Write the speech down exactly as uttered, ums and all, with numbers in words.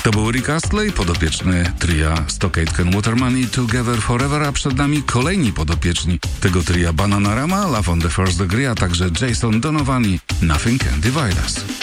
To był Rick Astley, podopieczny tria Stock Aitken Waterman i Together Forever, a przed nami kolejni podopieczni tego tria Bananarama, Love on the First Degree, a także Jason Donovan i Nothing Can Divide Us.